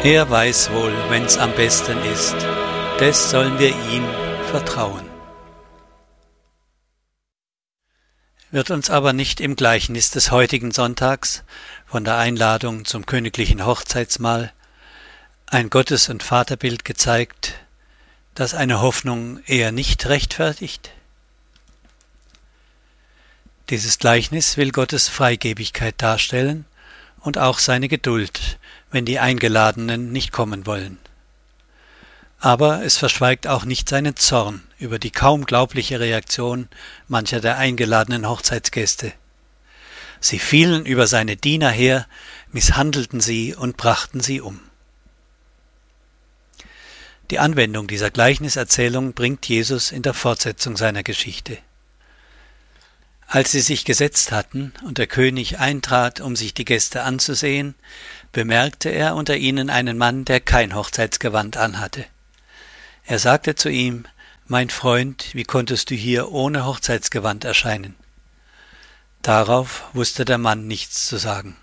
Er weiß wohl, wenn's am besten ist, des sollen wir ihm vertrauen. Wird uns aber nicht im Gleichnis des heutigen Sonntags von der Einladung zum königlichen Hochzeitsmahl ein Gottes- und Vaterbild gezeigt, das eine Hoffnung eher nicht rechtfertigt? Dieses Gleichnis will Gottes Freigebigkeit darstellen und auch seine Geduld, wenn die Eingeladenen nicht kommen wollen. Aber es verschweigt auch nicht seinen Zorn über die kaum glaubliche Reaktion mancher der eingeladenen Hochzeitsgäste. Sie fielen über seine Diener her, misshandelten sie und brachten sie um. Die Anwendung dieser Gleichniserzählung bringt Jesus in der Fortsetzung seiner Geschichte. Als sie sich gesetzt hatten und der König eintrat, um sich die Gäste anzusehen, bemerkte er unter ihnen einen Mann, der kein Hochzeitsgewand anhatte. Er sagte zu ihm: »Mein Freund, wie konntest du hier ohne Hochzeitsgewand erscheinen?« Darauf wusste der Mann nichts zu sagen.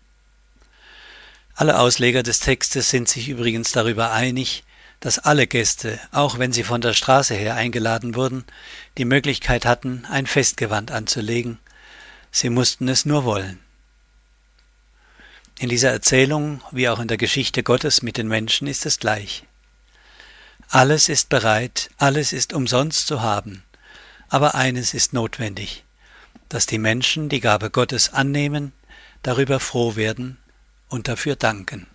Alle Ausleger des Textes sind sich übrigens darüber einig, dass alle Gäste, auch wenn sie von der Straße her eingeladen wurden, die Möglichkeit hatten, ein Festgewand anzulegen. Sie mussten es nur wollen. In dieser Erzählung, wie auch in der Geschichte Gottes mit den Menschen, ist es gleich. Alles ist bereit, alles ist umsonst zu haben, aber eines ist notwendig, dass die Menschen die Gabe Gottes annehmen, darüber froh werden und dafür danken.